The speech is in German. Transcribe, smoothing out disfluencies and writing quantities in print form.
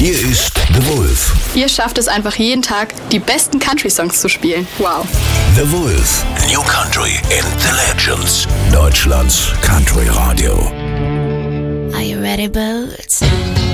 Hier ist The Wolf. Ihr schafft es einfach jeden Tag, die besten Country-Songs zu spielen. Wow. The Wolf. New Country and the Legends. Deutschlands Country Radio. Are you ready, Boots?